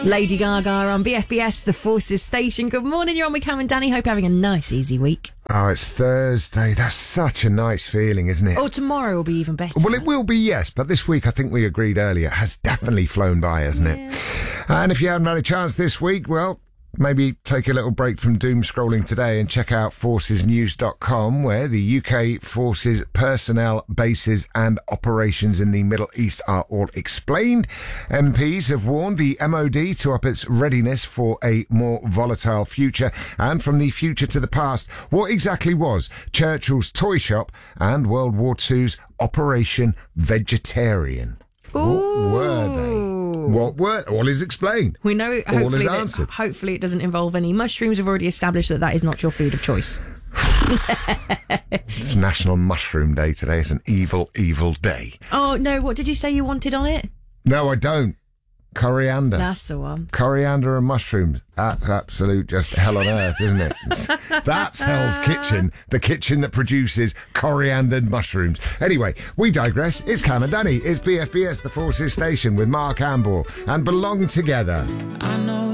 Lady Gaga on BFBS, the Forces Station. Good morning, you're on with Cam and Danny. Hope you're having a nice, easy week. Oh, it's Thursday. That's such a nice feeling, isn't it? Oh, tomorrow will be even better. Well, it will be, yes, but this week, I think we agreed earlier, has definitely flown by, hasn't it? And if you haven't had a chance this week, well, maybe take a little break from doom scrolling today and check out forcesnews.com, where the UK Forces personnel, bases and operations in the Middle East are all explained. MPs have warned the MOD to up its readiness for a more volatile future. And from the future to the past, what exactly was Churchill's toy shop and World War II's Operation Vegetarian? Ooh. What were they? What were? All is explained. We know all is answered. Hopefully it doesn't involve any mushrooms. We've already established that is not your food of choice. It's National Mushroom Day today. It's an evil, evil day. Oh, no, what did you say you wanted on it? No, I don't. Coriander. That's the one. Coriander and mushrooms. That's absolute just hell on earth, isn't it? That's Hell's Kitchen, the kitchen that produces coriandered mushrooms. Anyway, we digress. It's Cam and Danny. It's BFBS, the Forces Station with Mark Amble, and Belong Together. I know